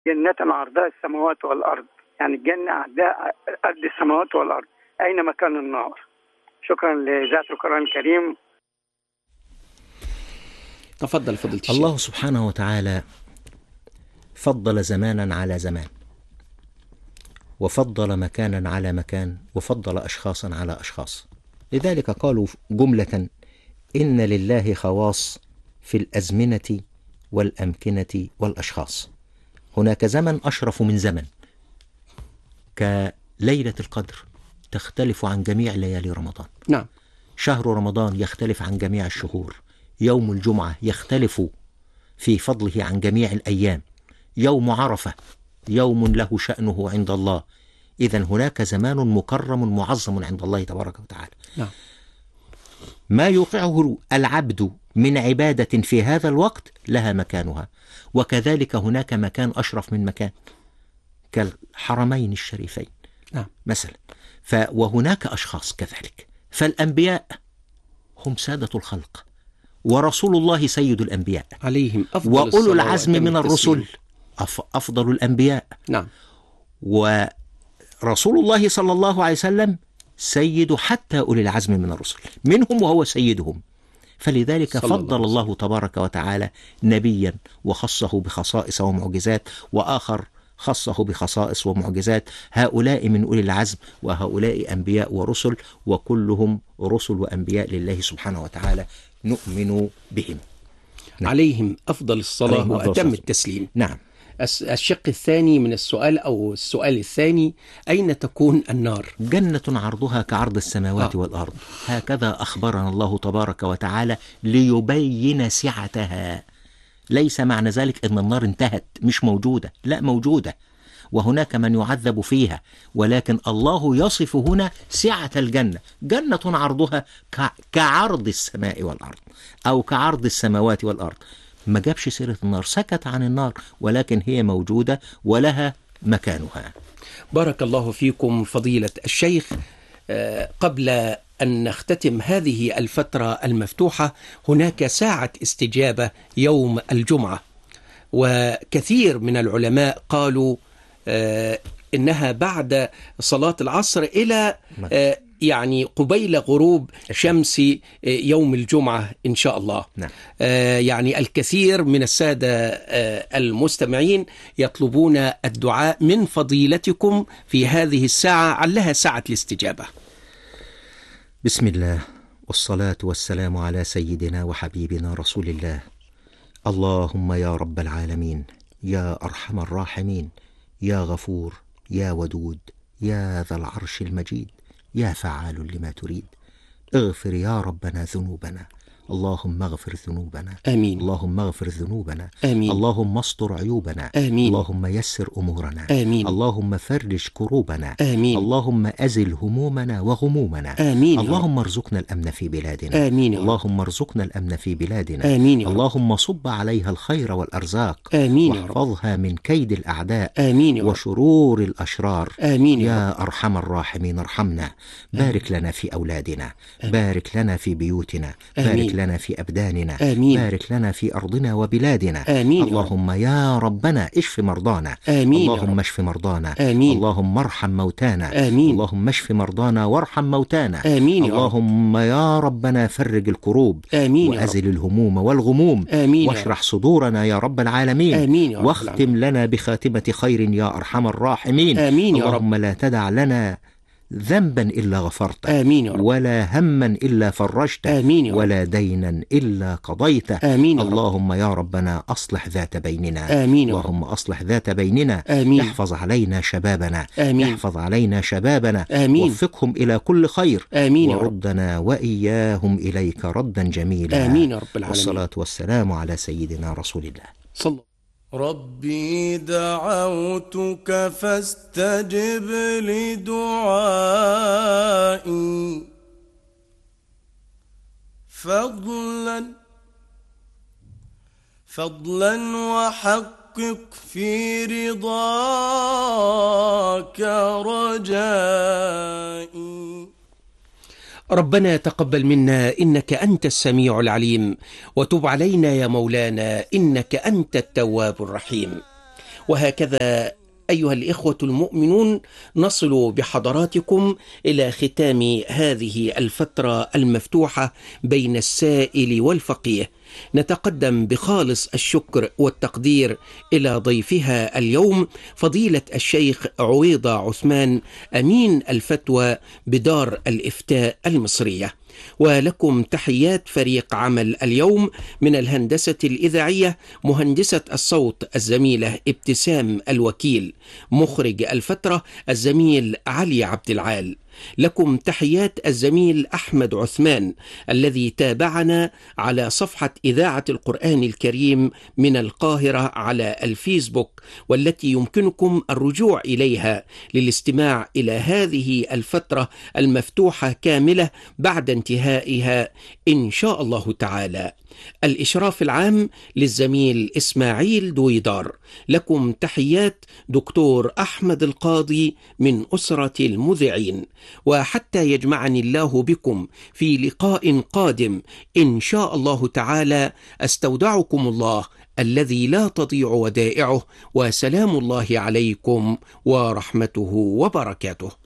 جنة عرضها السماوات والأرض، يعني الجنة عرضها قد السماوات والأرض، أين مكان النار؟ شكرا لذات القرآن الكريم. تفضل فضيلة الشيخ. الله سبحانه وتعالى فضل زمانا على زمان، وفضل مكانا على مكان، وفضل أشخاصا على أشخاص. لذلك قالوا جملة: إن لله خواص في الأزمنة والأمكنة والأشخاص. هناك زمن أشرف من زمن، كليلة القدر تختلف عن جميع ليالي رمضان. نعم. شهر رمضان يختلف عن جميع الشهور. يوم الجمعة يختلف في فضله عن جميع الأيام. يوم عرفة يوم له شأنه عند الله. إذن هناك زمان مكرم معظم عند الله تبارك وتعالى. نعم. ما يوقعه العبد من عبادة في هذا الوقت لها مكانها، وكذلك هناك مكان أشرف من مكان كالحرمين الشريفين. نعم. مثلا وهناك أشخاص كذلك. فالأنبياء هم سادة الخلق، ورسول الله سيد الأنبياء عليهم أفضل وأولو العزم من الرسل أفضل الأنبياء. نعم. ورسول الله صلى الله عليه وسلم سيد حتى أولي العزم من الرسل، منهم وهو سيدهم. فلذلك فضل الله تبارك وتعالى نبيا وخصه بخصائص ومعجزات، وآخر خصه بخصائص ومعجزات. هؤلاء من أولي العزم، وهؤلاء أنبياء ورسل، وكلهم رسل وأنبياء لله سبحانه وتعالى نؤمن بهم. نعم. عليهم أفضل الصلاة وأتم التسليم. نعم. الشق الثاني من السؤال أو السؤال الثاني: أين تكون النار؟ جنة عرضها كعرض السماوات والأرض. هكذا أخبرنا الله تبارك وتعالى ليبين سعتها. ليس معنى ذلك أن النار انتهت مش موجودة، لا موجودة، وهناك من يعذب فيها، ولكن الله يصف هنا سعة الجنة. جنة عرضها كعرض السماء والأرض أو كعرض السماوات والأرض. ما جابش سيرة النار، سكت عن النار، ولكن هي موجودة ولها مكانها. بارك الله فيكم فضيلة الشيخ. قبل أن نختتم هذه الفترة المفتوحة، هناك ساعة استجابة يوم الجمعة، وكثير من العلماء قالوا إنها بعد صلاة العصر إلى يعني قبيل غروب شمس يوم الجمعة إن شاء الله. نعم. يعني الكثير من السادة المستمعين يطلبون الدعاء من فضيلتكم في هذه الساعة علها ساعة الاستجابة. بسم الله والصلاة والسلام على سيدنا وحبيبنا رسول الله. اللهم يا رب العالمين، يا أرحم الراحمين، يا غفور، يا ودود، يا ذا العرش المجيد، يا فعال لما تريد، اغفر يا ربنا ذنوبنا. اللهم اغفر ذنوبنا. آمين. اللهم اغفر ذنوبنا. آمين. اللهم استر عيوبنا. آمين. اللهم يسر أمورنا. آمين. اللهم فرج كروبنا. آمين. اللهم أزل همومنا وغمومنا. آمين. اللهم ارزقنا الأمن في بلادنا. آمين. اللهم ارزقنا الأمن في بلادنا. آمين. اللهم صب عليها الخير والأرزاق. آمين. واحفظها من كيد الأعداء. آمين. وشرور الأشرار. آمين. يا أرحم الراحمين ارحمنا. بارك لنا في أولادنا. بارك لنا في بيوتنا. بارك لنا في أبداننا. آمين. بارك لنا في أرضنا وبلادنا. آمين. اللهم يا ربنا اشف مرضانا. آمين. اللهم اشف مرضانا. آمين. اللهم ارحم موتانا. آمين. اللهم اشف مرضانا وارحم موتانا. آمين. اللهم يا ربنا فرج الكروب. آمين. وأزل الهموم والغموم. آمين. واشرح صدورنا يا رب العالمين. آمين. واختم لنا بخاتمة خير يا أرحم الراحمين. آمين. اللهم لا تدع لنا ذنبا إلا غفرته. آمين يا رب. ولا هما إلا فرجته. آمين يا رب. ولا دينا إلا قضيته. آمين يا رب. اللهم يا ربنا أصلح ذات بيننا. آمين يا رب. اللهم أصلح ذات بيننا. آمين. احفظ علينا شبابنا. آمين. احفظ علينا شبابنا. آمين. وفقهم إلى كل خير. آمين يا رب. وردنا وإياهم إليك ردا جميلا. آمين يا رب العالمين. والصلاة والسلام على سيدنا رسول الله. صلى ربي دعوتك فاستجب لدعائي فضلا وحقق في رضاك رجائي. ربنا تقبل منا إنك أنت السميع العليم، وتب علينا يا مولانا إنك أنت التواب الرحيم. وهكذا أيها الإخوة المؤمنون نصل بحضراتكم إلى ختام هذه الفترة المفتوحة بين السائل والفقيه. نتقدم بخالص الشكر والتقدير إلى ضيفها اليوم فضيلة الشيخ عويضة عثمان أمين الفتوى بدار الإفتاء المصرية. ولكم تحيات فريق عمل اليوم من الهندسة الإذاعية، مهندسة الصوت الزميلة ابتسام الوكيل، مخرج الفترة الزميل علي عبد العال. لكم تحيات الزميل أحمد عثمان الذي تابعنا على صفحة إذاعة القرآن الكريم من القاهرة على الفيسبوك، والتي يمكنكم الرجوع إليها للاستماع إلى هذه الفترة المفتوحة كاملة بعد انتهائها إن شاء الله تعالى. الإشراف العام للزميل إسماعيل دويدار. لكم تحيات دكتور أحمد القاضي من أسرة المذيعين. وحتى يجمعني الله بكم في لقاء قادم إن شاء الله تعالى، أستودعكم الله الذي لا تضيع ودائعه، وسلام الله عليكم ورحمته وبركاته.